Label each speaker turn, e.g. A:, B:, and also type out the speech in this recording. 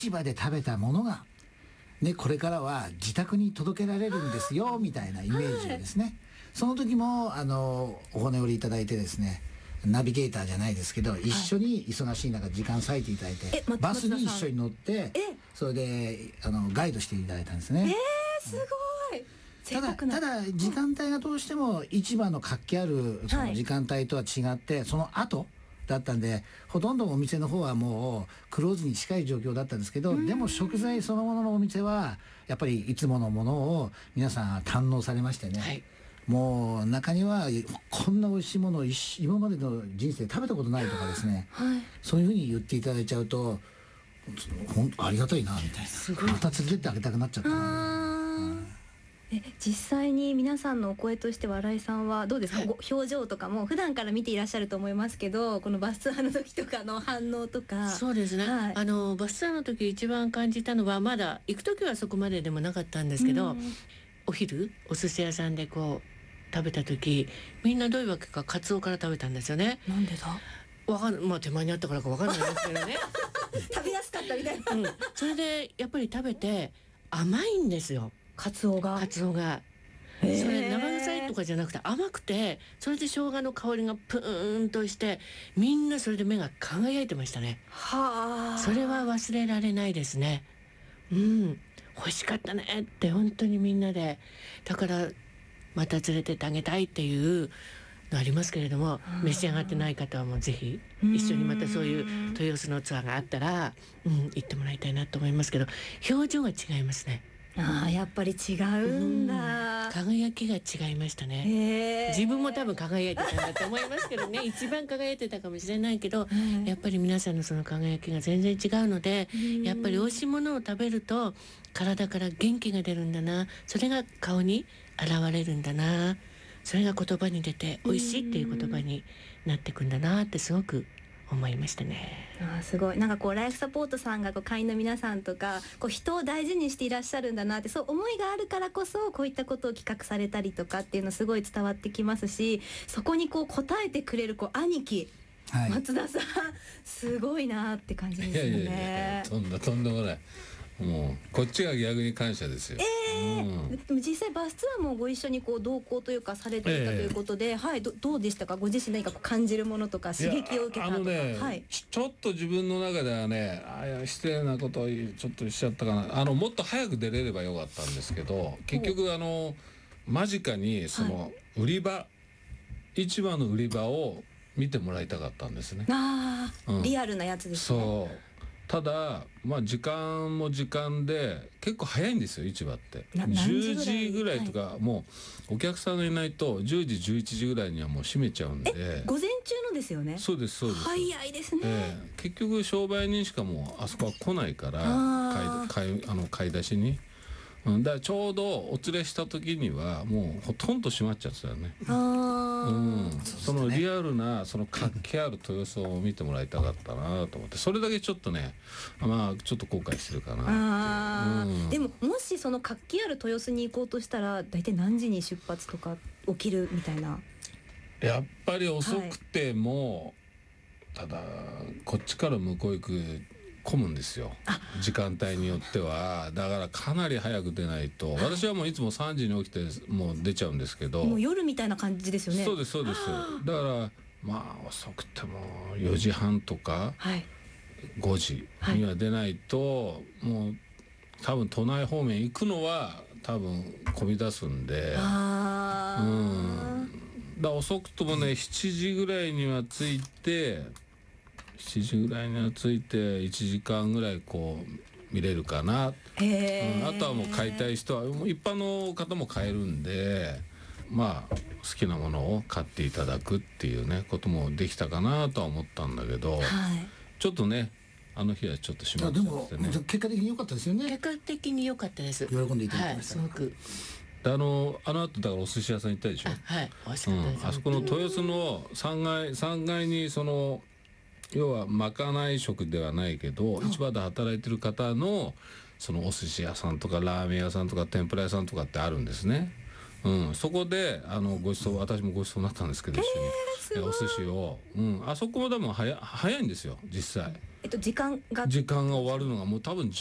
A: 市場で食べたものが、ね、これからは自宅に届けられるんですよみたいなイメージをですね、その時もお骨折りいただいてですね、ナビゲーターじゃないですけど、一緒に忙しい中時間割いていただいて、バスに一緒に乗って、それでガイドしていただいたんですね。
B: すごい。
A: ただ時間帯がどうしても市場の活気あるその時間帯とは違って、その後だったんで、ほとんどお店の方はもうクローズに近い状況だったんですけど、でも食材そのもののお店はやっぱりいつものものを皆さん堪能されましてね、もう中にはこんな美味しいものを今までの人生で食べたことないとかですね、そういうふうに言っていただいちゃうと本当ありがたいなみたいな、また連れてってあげたくなっちゃったな。
B: 実際に皆さんのお声として新井さんはどうですか、表情とかも普段から見ていらっしゃると思いますけど、このバスツアーの時とかの反応とか。
C: そうですね、バスツアーの時一番感じたのは、まだ行く時はそこまででもなかったんですけど、お昼お寿司屋さんでこう食べた時、みんなどういうわけかカツオから食べたんですよね。
B: なんでだ、
C: まあ手前にあったからか分かんないですけどね
B: 食べやすかったみたいな、
C: それでやっぱり食べて甘いんですよ、
B: カツオが。
C: それ生臭いとかじゃなくて甘くて、それで生姜の香りがプーンとして、みんなそれで目が輝いてましたね。それは忘れられないですね。美味しかったねって本当にみんなで、だからまた連れてってあげたいっていうのありますけれども、召し上がってない方はもうぜひ一緒にまたそういう豊洲のツアーがあったら、行ってもらいたいなと思いますけど、表情が違いますね。
B: やっぱり違うんだ、
C: 輝きが違いましたね。自分も多分輝いてたんだと思いますけどね一番輝いてたかもしれないけど、やっぱり皆さんのその輝きが全然違うので、やっぱり美味しいものを食べると体から元気が出るんだな、それが顔に現れるんだな、それが言葉に出て美味しいっていう言葉になってくんだなってすごく思いましたね。
B: すごい、なんかこうライフサポートさんが会員の皆さんとかこう人を大事にしていらっしゃるんだなって、そう思いがあるからこそこういったことを企画されたりとかっていうのすごい伝わってきますし、そこにこう応えてくれる兄貴、松田さんすごいなって感じですよね。
D: いやとんでもない、もうこっちが逆に感謝ですよ。
B: でも実際バスツアーもご一緒にこう同行というかされていたということで、どうでしたか、ご自身何かこう感じるものとか刺激を受けたとか。
D: ちょっと自分の中ではね、失礼なことをちょっとしちゃったかな、もっと早く出れればよかったんですけど、結局間近にその売り場、市場の売り場を見てもらいたかったんですね。
B: リアルなやつですね。
D: そうただ時間も時間で結構早いんですよ、市場って。10時ぐらいとか、もうお客さんがいないと10時11時ぐらいにはもう閉めちゃうんで。
B: 午前中のですよね。
D: そうです
B: 早いですね。
D: 結局商売人しかもうあそこは来ないから買い出しに。だからちょうどお連れした時にはもうほとんど閉まっちゃってたよね。そのリアルなその活気ある豊洲を見てもらいたかったなと思って、それだけちょっとね、ちょっと後悔してるかなって。
B: でももしその活気ある豊洲に行こうとしたら大体何時に出発とか起きるみたいな。
D: やっぱり遅くても、ただこっちから向こう行く混むんですよ、時間帯によっては。だからかなり早く出ないと。私はもういつも3時に起きてもう出ちゃうんですけど、
B: もう夜みたいな感じですよね。
D: そうですだから遅くても4時半とか5時には出ないと、もう多分都内方面行くのは多分混み出すんで、だ遅くともね7時ぐらいには着いて1時間ぐらいこう見れるかな。あとはもう買いたい人は一般の方も買えるんで、好きなものを買っていただくっていうねこともできたかなとは思ったんだけど、ちょっとねあの日はちょっと閉まっちゃってね。
A: でも結果的に良かったですよね。
C: 結果的に良かったです。
A: 喜んでいただきました。
C: すごく。
D: あの後だからお寿司屋さん行ったでしょ。
C: 美味しかったです。
D: あそこの豊洲の3階にその要はまかない食ではないけど、市場で働いてる方のそのお寿司屋さんとかラーメン屋さんとか天ぷら屋さんとかってあるんですね。 そこでご馳走、私もご馳走になったんですけど、一緒にお寿司を、あそこもでも早いんですよ実際。
B: 時間が
D: 終わるのがもう多分